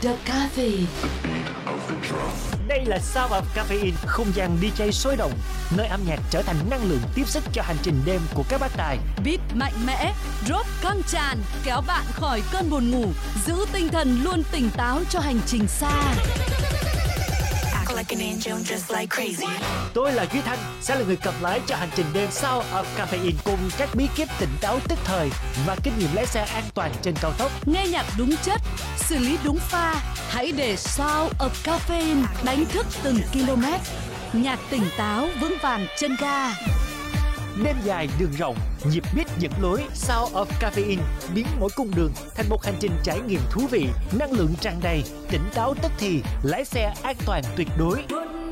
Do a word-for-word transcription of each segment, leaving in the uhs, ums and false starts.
The Caffeine. Đây là Sound of Caffeine, không gian đi jay sôi động, nơi âm nhạc trở thành năng lượng tiếp sức cho hành trình đêm của các bác tài. Beat mạnh mẽ, drop căng tràn, kéo bạn khỏi cơn buồn ngủ, giữ tinh thần luôn tỉnh táo cho hành trình xa. Tôi là Duy Thanh, sẽ là người cầm lái cho hành trình đêm Sound of Caffeine cùng các bí kíp tỉnh táo tức thời và kinh nghiệm lái xe an toàn trên cao tốc. Nghe nhạc đúng chất, xử lý đúng pha, hãy để Sound of Caffeine đánh thức từng km. Nhạc tỉnh táo vững vàng chân ga. Đêm dài đường rộng, nhịp beat dẫn lối. Sound of Caffeine biến mỗi cung đường thành một hành trình trải nghiệm thú vị, năng lượng tràn đầy, tỉnh táo tức thì, lái xe an toàn tuyệt đối.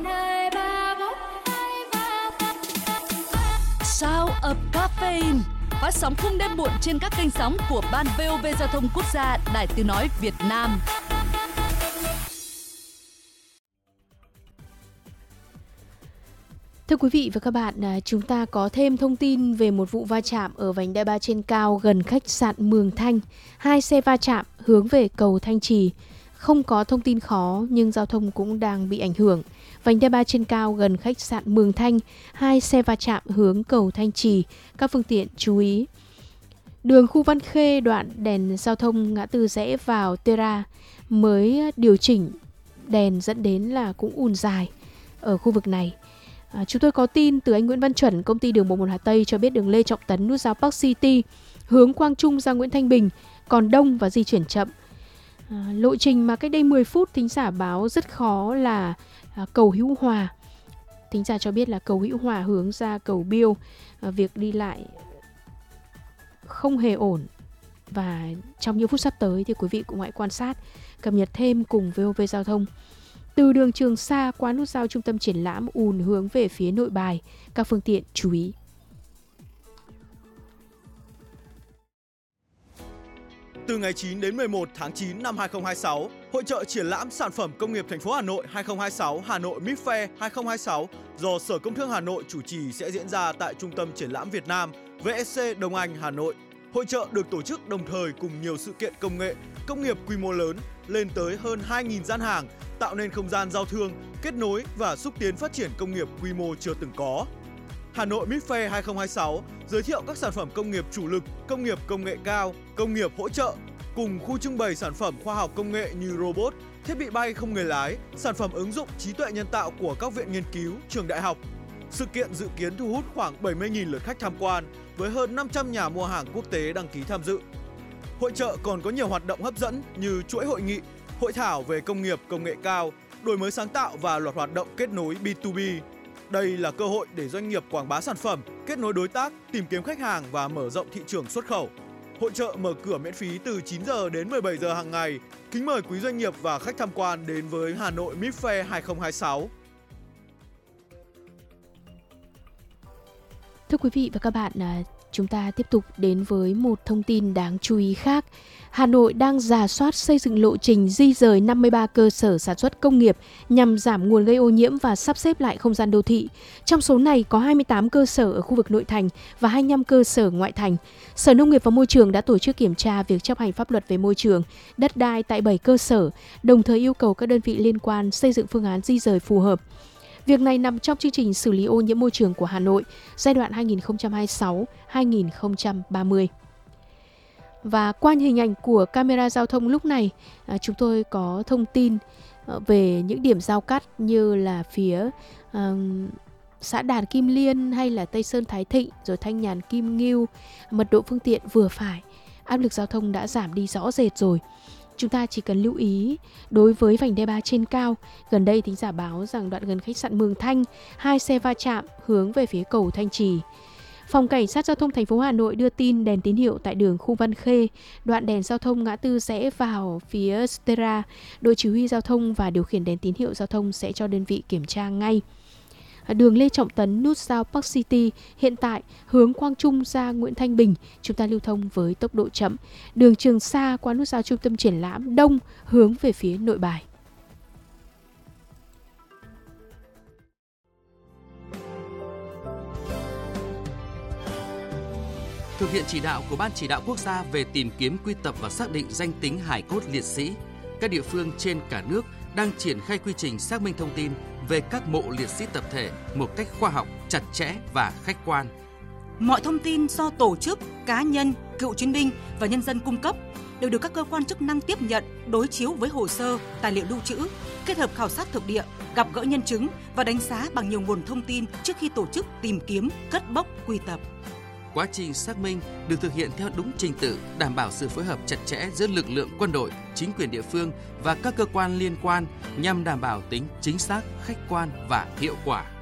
Sound of Caffeine phát sóng khung đêm muộn trên các kênh sóng của Ban vê o vê Giao thông Quốc gia, Đài Tiếng nói Việt Nam. Thưa quý vị và các bạn, chúng ta có thêm thông tin về một vụ va chạm ở vành đai ba trên cao gần khách sạn Mường Thanh. Hai xe va chạm hướng về cầu Thanh Trì. Không có thông tin khó nhưng giao thông cũng đang bị ảnh hưởng. Vành đai ba trên cao gần khách sạn Mường Thanh, hai xe va chạm hướng cầu Thanh Trì. Các phương tiện chú ý. Đường Khu Văn Khê đoạn đèn giao thông ngã tư rẽ vào Tera mới điều chỉnh đèn dẫn đến là cũng ùn dài ở khu vực này. À, chúng tôi có tin từ anh Nguyễn Văn Chuẩn, công ty đường một một Hà Tây cho biết đường Lê Trọng Tấn nút giao Park City hướng Quang Trung ra Nguyễn Thanh Bình còn đông và di chuyển chậm. À, lộ trình mà cách đây mười phút thính giả báo rất khó là à, cầu Hữu Hòa. Thính giả cho biết là cầu Hữu Hòa hướng ra cầu Biêu, à, việc đi lại không hề ổn. Và trong những phút sắp tới thì quý vị cũng hãy quan sát, cập nhật thêm cùng vê o vê Giao thông. Từ đường Trường Sa qua nút giao Trung tâm Triển lãm ùn hướng về phía Nội Bài, các phương tiện chú ý. Từ ngày chín đến mười một tháng chín năm hai không hai sáu, Hội chợ triển lãm sản phẩm công nghiệp thành phố Hà Nội hai không hai sáu Hà Nội Mid Fair hai không hai sáu do Sở Công Thương Hà Nội chủ trì sẽ diễn ra tại Trung tâm Triển lãm Việt Nam vê ét xê Đông Anh, Hà Nội. Hội chợ được tổ chức đồng thời cùng nhiều sự kiện công nghệ, công nghiệp quy mô lớn lên tới hơn hai nghìn gian hàng, tạo nên không gian giao thương, kết nối và xúc tiến phát triển công nghiệp quy mô chưa từng có. Hà Nội Mid Fair hai không hai sáu giới thiệu các sản phẩm công nghiệp chủ lực, công nghiệp công nghệ cao, công nghiệp hỗ trợ, cùng khu trưng bày sản phẩm khoa học công nghệ như robot, thiết bị bay không người lái, sản phẩm ứng dụng trí tuệ nhân tạo của các viện nghiên cứu, trường đại học. Sự kiện dự kiến thu hút khoảng bảy mươi nghìn lượt khách tham quan với hơn năm trăm nhà mua hàng quốc tế đăng ký tham dự. Hội chợ còn có nhiều hoạt động hấp dẫn như chuỗi hội nghị, hội thảo về công nghiệp công nghệ cao, đổi mới sáng tạo và loạt hoạt động kết nối bê hai bê. Đây là cơ hội để doanh nghiệp quảng bá sản phẩm, kết nối đối tác, tìm kiếm khách hàng và mở rộng thị trường xuất khẩu. Hội chợ mở cửa miễn phí từ chín giờ đến mười bảy giờ hàng ngày. Kính mời quý doanh nghiệp và khách tham quan đến với Hà Nội Mid Fair hai không hai sáu. Thưa quý vị và các bạn, chúng ta tiếp tục đến với một thông tin đáng chú ý khác. Hà Nội đang rà soát xây dựng lộ trình di rời năm mươi ba cơ sở sản xuất công nghiệp nhằm giảm nguồn gây ô nhiễm và sắp xếp lại không gian đô thị. Trong số này có hai mươi tám cơ sở ở khu vực nội thành và hai mươi lăm cơ sở ngoại thành. Sở Nông nghiệp và Môi trường đã tổ chức kiểm tra việc chấp hành pháp luật về môi trường, đất đai tại bảy cơ sở, đồng thời yêu cầu các đơn vị liên quan xây dựng phương án di rời phù hợp. Việc này nằm trong chương trình xử lý ô nhiễm môi trường của Hà Nội giai đoạn hai nghìn không trăm hai mươi sáu đến hai nghìn không trăm ba mươi. Và qua hình ảnh của camera giao thông lúc này, chúng tôi có thông tin về những điểm giao cắt như là phía uh, xã Đàn Kim Liên hay là Tây Sơn Thái Thịnh, rồi Thanh Nhàn Kim Ngưu, mật độ phương tiện vừa phải, áp lực giao thông đã giảm đi rõ rệt rồi. Chúng ta chỉ cần lưu ý đối với vành đai ba trên cao, gần đây thính giả báo rằng đoạn gần khách sạn Mường Thanh, hai xe va chạm hướng về phía cầu Thanh Trì. Phòng Cảnh sát Giao thông thành phố Hà Nội đưa tin đèn tín hiệu tại đường Khu Văn Khê, đoạn đèn giao thông ngã tư rẽ vào phía Stera, đội chỉ huy giao thông và điều khiển đèn tín hiệu giao thông sẽ cho đơn vị kiểm tra ngay. Đường Lê Trọng Tấn, nút giao Park City, hiện tại hướng Quang Trung ra Nguyễn Thanh Bình, chúng ta lưu thông với tốc độ chậm. Đường Trường Sa qua nút giao Trung tâm Triển lãm đông hướng về phía Nội Bài. Thực hiện chỉ đạo của Ban Chỉ đạo Quốc gia về tìm kiếm, quy tập và xác định danh tính hài cốt liệt sĩ, các địa phương trên cả nước đang triển khai quy trình xác minh thông tin về các mộ liệt sĩ tập thể một cách khoa học, chặt chẽ và khách quan. Mọi thông tin do tổ chức, cá nhân, cựu chiến binh và nhân dân cung cấp đều được các cơ quan chức năng tiếp nhận, đối chiếu với hồ sơ, tài liệu lưu trữ, kết hợp khảo sát thực địa, gặp gỡ nhân chứng và đánh giá bằng nhiều nguồn thông tin trước khi tổ chức tìm kiếm, cất bốc, quy tập. Quá trình xác minh được thực hiện theo đúng trình tự, đảm bảo sự phối hợp chặt chẽ giữa lực lượng quân đội, chính quyền địa phương và các cơ quan liên quan nhằm đảm bảo tính chính xác, khách quan và hiệu quả.